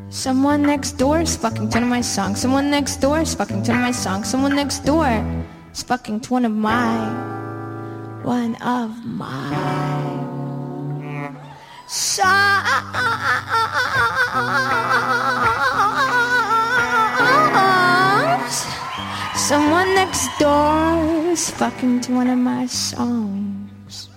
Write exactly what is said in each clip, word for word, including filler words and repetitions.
Someone next door is fucking to one of my songs. Someone next door is fucking to one of my songs. Someone next door is fucking to one of my, one of my songs. Someone next door is fucking to one of my songs.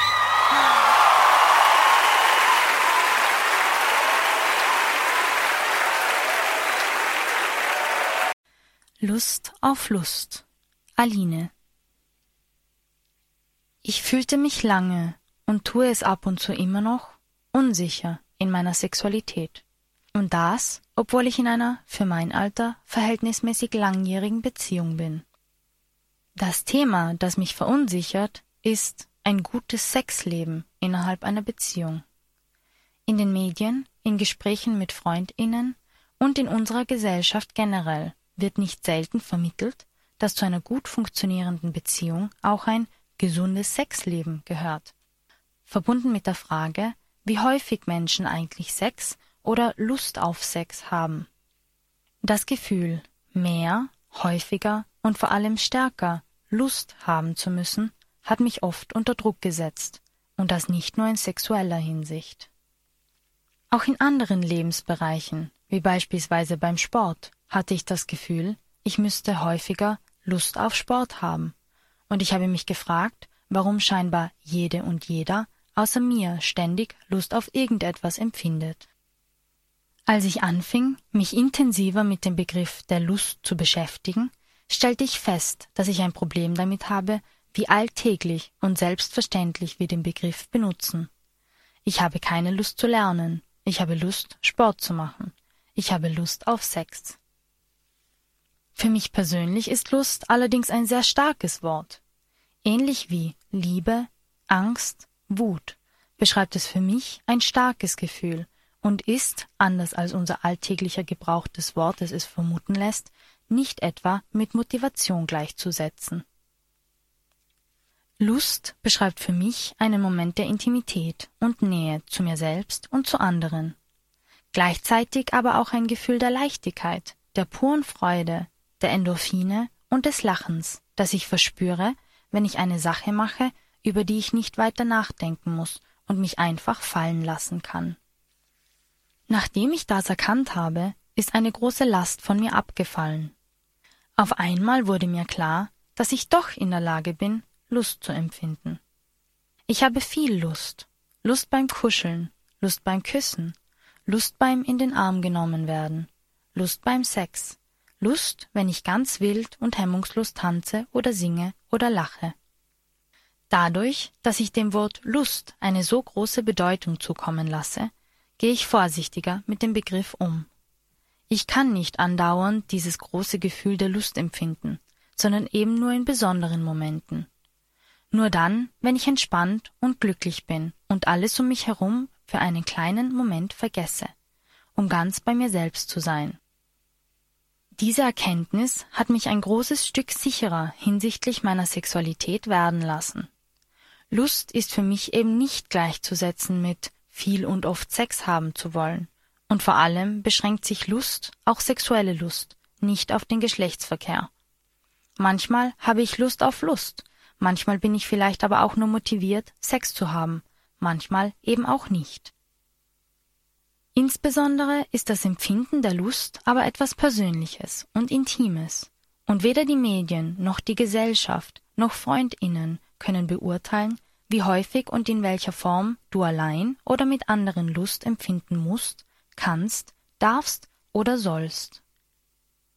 Lust auf Lust. Aline. Ich fühlte mich lange und tue es ab und zu immer noch unsicher in meiner Sexualität. Und das, obwohl ich in einer, für mein Alter, verhältnismäßig langjährigen Beziehung bin. Das Thema, das mich verunsichert, ist ein gutes Sexleben innerhalb einer Beziehung. In den Medien, in Gesprächen mit FreundInnen und in unserer Gesellschaft generell wird nicht selten vermittelt, dass zu einer gut funktionierenden Beziehung auch ein gesundes Sexleben gehört. Verbunden mit der Frage, wie häufig Menschen eigentlich Sex oder Lust auf Sex haben. Das Gefühl, mehr, häufiger und vor allem stärker Lust haben zu müssen, hat mich oft unter Druck gesetzt, und das nicht nur in sexueller Hinsicht. Auch in anderen Lebensbereichen, wie beispielsweise beim Sport, hatte ich das Gefühl, ich müsste häufiger Lust auf Sport haben, und ich habe mich gefragt, warum scheinbar jede und jeder außer mir ständig Lust auf irgendetwas empfindet. Als ich anfing, mich intensiver mit dem Begriff der Lust zu beschäftigen, stellte ich fest, dass ich ein Problem damit habe, wie alltäglich und selbstverständlich wir den Begriff benutzen. Ich habe keine Lust zu lernen, ich habe Lust, Sport zu machen, ich habe Lust auf Sex. Für mich persönlich ist Lust allerdings ein sehr starkes Wort. Ähnlich wie Liebe, Angst, Wut beschreibt es für mich ein starkes Gefühl und ist, anders als unser alltäglicher Gebrauch des Wortes es vermuten lässt, nicht etwa mit Motivation gleichzusetzen. Lust beschreibt für mich einen Moment der Intimität und Nähe zu mir selbst und zu anderen. Gleichzeitig aber auch ein Gefühl der Leichtigkeit, der puren Freude, der Endorphine und des Lachens, das ich verspüre, wenn ich eine Sache mache, über die ich nicht weiter nachdenken muss und mich einfach fallen lassen kann. Nachdem ich das erkannt habe, ist eine große Last von mir abgefallen. Auf einmal wurde mir klar, dass ich doch in der Lage bin, Lust zu empfinden. Ich habe viel Lust. Lust beim Kuscheln, Lust beim Küssen, Lust beim in den Arm genommen werden, Lust beim Sex, Lust, wenn ich ganz wild und hemmungslos tanze oder singe oder lache. Dadurch, dass ich dem Wort Lust eine so große Bedeutung zukommen lasse, gehe ich vorsichtiger mit dem Begriff um. Ich kann nicht andauernd dieses große Gefühl der Lust empfinden, sondern eben nur in besonderen Momenten. Nur dann, wenn ich entspannt und glücklich bin und alles um mich herum für einen kleinen Moment vergesse, um ganz bei mir selbst zu sein. Diese Erkenntnis hat mich ein großes Stück sicherer hinsichtlich meiner Sexualität werden lassen. Lust ist für mich eben nicht gleichzusetzen mit viel und oft Sex haben zu wollen. Und vor allem beschränkt sich Lust, auch sexuelle Lust, nicht auf den Geschlechtsverkehr. Manchmal habe ich Lust auf Lust, manchmal bin ich vielleicht aber auch nur motiviert, Sex zu haben, manchmal eben auch nicht. Insbesondere ist das Empfinden der Lust aber etwas Persönliches und Intimes, und weder die Medien noch die Gesellschaft noch FreundInnen können beurteilen, wie häufig und in welcher Form du allein oder mit anderen Lust empfinden musst, kannst, darfst oder sollst.